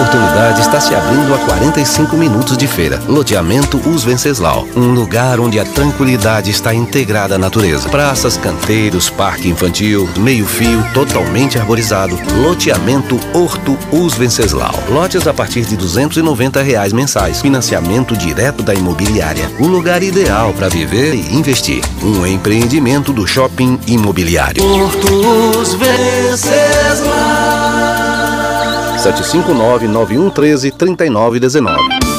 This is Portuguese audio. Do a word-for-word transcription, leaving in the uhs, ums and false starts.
oportunidade está se abrindo a quarenta e cinco minutos de feira. Loteamento Os Venceslau, um lugar onde a tranquilidade está integrada à natureza. Praças, canteiros, parque infantil, meio-fio totalmente arborizado. Loteamento Horto Os Venceslau. Lotes a partir de duzentos e noventa reais mensais. Financiamento direto da imobiliária. O lugar ideal para viver e investir. Um empreendimento do Shopping Imobiliário. Horto Os Venceslau. sete cinco nove, nove um um três, três nove um nove.